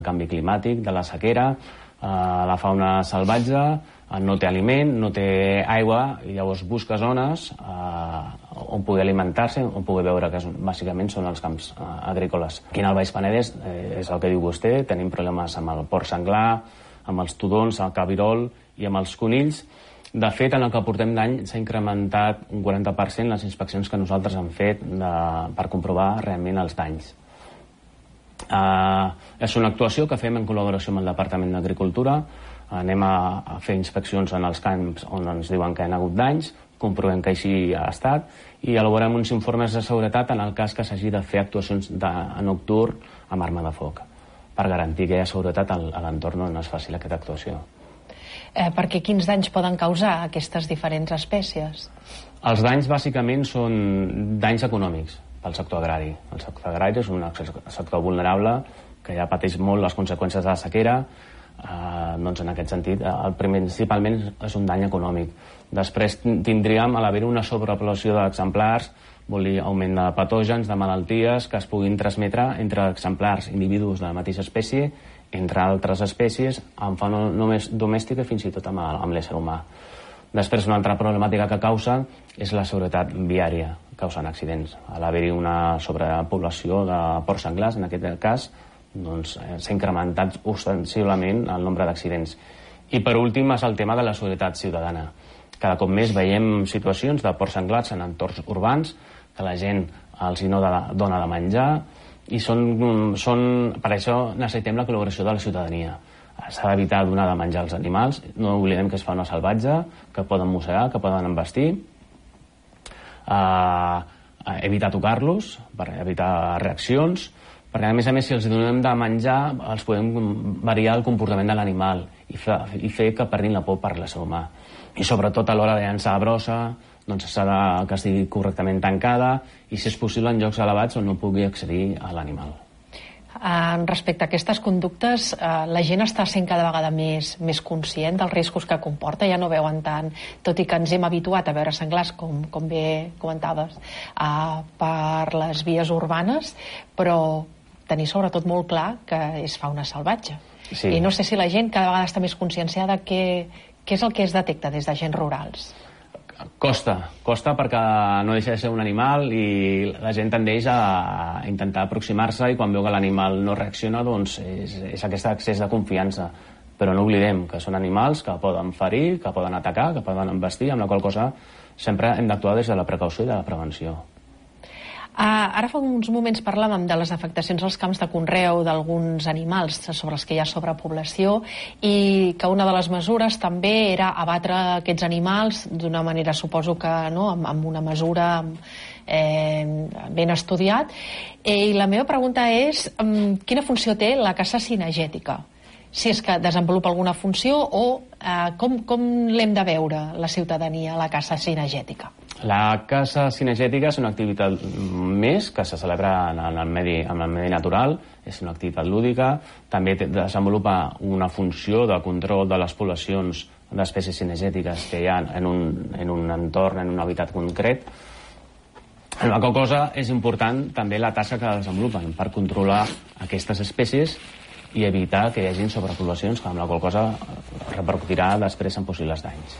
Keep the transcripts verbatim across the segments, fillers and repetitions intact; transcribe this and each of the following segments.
canvi climàtic, de la sequera, la fauna salvatge no té aliment, no té aigua, i llavors busca zones on pugui alimentar-se, on pugui veure que bàsicament són els camps agrícoles. Aquí en el Baix Penedès, és el que diu vostè, tenim problemes amb el porc senglar, amb els tudons, el cabirol i amb els conills. De fet, en el que portem d'any s'ha incrementat un quaranta per cent les inspeccions que nosaltres hem fet per comprovar realment els danys. És una actuació que fem en col·laboració amb el Departament d'Agricultura. Anem a fer inspeccions en els camps on ens diuen que hi ha hagut danys, comprovem que així ha estat i elaborem uns informes de seguretat en el cas que s'hagi de fer actuacions nocturn amb arma de foc per garantir que hi ha seguretat a l'entorn on es faci aquesta actuació. Perquè quins danys poden causar aquestes diferents espècies? Els danys bàsicament són danys econòmics pel sector agrari. El sector agrari és un sector vulnerable que ja pateix molt les conseqüències de la sequera. Doncs en aquest sentit, principalment és un dany econòmic. Després tindríem, a l'haver una sobrepoblació d'exemplars, vol dir augment de patògens, de malalties que es puguin transmetre entre exemplars, individus de la mateixa espècie, entre altres espècies, amb fauna només domèstica i fins i tot amb l'ésser humà. Després, una altra problemàtica que causa és la seguretat viària, causen accidents. A l'haver-hi una sobrepoblació de porcs senglars, en aquest cas, doncs s'ha incrementat ostensiblement el nombre d'accidents. I per últim és el tema de la seguretat ciutadana. Cada cop més veiem situacions de porcs senglars en entorns urbans que la gent els no dona de menjar i són, són, per això necessitem la col·laboració de la ciutadania. S'ha d'evitar donar de menjar als animals, no oblidem que és fauna salvatge, que poden mossegar, que poden embestir, uh, evitar tocar-los per evitar reaccions, perquè a més a més si els donem de menjar els podem variar el comportament de l'animal i, i fer que perdin la por per l'ésser humà. I sobretot a l'hora de llançar brossa doncs s'ha de que estigui correctament tancada i si és possible en llocs elevats on no pugui accedir a l'animal. Uh, respecte a aquestes conductes, uh, la gent està sent cada vegada més, més conscient dels riscos que comporta, ja no veuen tant, tot i que ens hem habituat a veure senglars, com, com bé comentaves, uh, per les vies urbanes, però tenir sobretot molt clar que és fauna salvatge. Sí. I no sé si la gent cada vegada està més conscienciada què, què és el que es detecta des d'agents rurals. Costa, costa perquè no deixa de ser un animal i la gent tendeix a intentar aproximar-se i quan veu que l'animal no reacciona doncs és, és aquest excés de confiança. Però no oblidem que són animals que poden ferir, que poden atacar, que poden embestir, amb la qual cosa sempre hem d'actuar des de la precaució i de la prevenció. Uh, ara fa uns moments parlàvem de les afectacions als camps de conreu d'alguns animals sobre els que hi ha sobrepoblació i que una de les mesures també era abatre aquests animals d'una manera, suposo que no, amb, amb una mesura eh, ben estudiat. I la meva pregunta és um, quina funció té la caça cinegètica? Si és que desenvolupa alguna funció o eh, com, com l'hem de veure la ciutadania, la caça cinegètica? La caça cinegètica és una activitat més que se celebra en el medi, en el medi natural, és una activitat lúdica, també desenvolupa una funció de control de les poblacions d'espècies cinegètiques que hi ha en un, en un entorn, en un hàbitat concret. La qual cosa és important també la tasca que desenvolupen per controlar aquestes espècies i evitar que hi hagi sobrepoblacions, amb la qual cosa repercutirà després en possibles danys.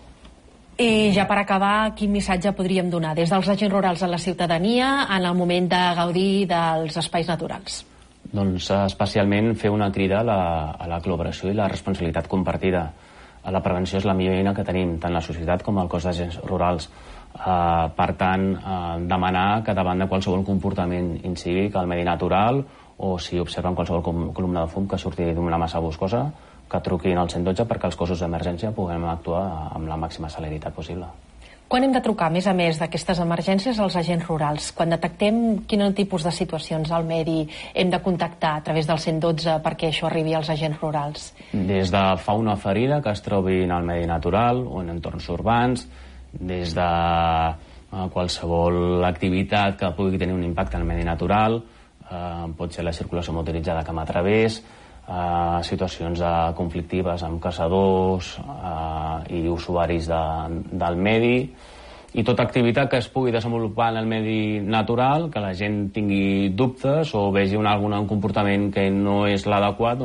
I ja per acabar, quin missatge podríem donar des dels agents rurals a la ciutadania en el moment de gaudir dels espais naturals? Doncs especialment fer una crida a la, a la col·laboració i la responsabilitat compartida. La prevenció és la millor eina que tenim, tant la societat com el cos d'agents rurals. Uh, per tant, uh, demanar que davant de qualsevol comportament incívic al medi natural o si observen qualsevol columna de fum que surti d'una massa boscosa, que truquin al cent dotze perquè els cossos d'emergència puguem actuar amb la màxima celeritat possible. Quan hem de trucar, a més a més d'aquestes emergències, als agents rurals? Quan detectem quin tipus de situacions al medi hem de contactar a través del cent dotze perquè això arribi als agents rurals? Des de fauna ferida que es trobi en el medi natural o en entorns urbans, des de qualsevol activitat que pugui tenir un impacte en el medi natural, eh, pot ser la circulació motoritzada camp a través, eh, situacions eh, conflictives amb caçadors eh, i usuaris de, del medi i tota activitat que es pugui desenvolupar en el medi natural, que la gent tingui dubtes o vegi un, algun comportament que no és l'adequat,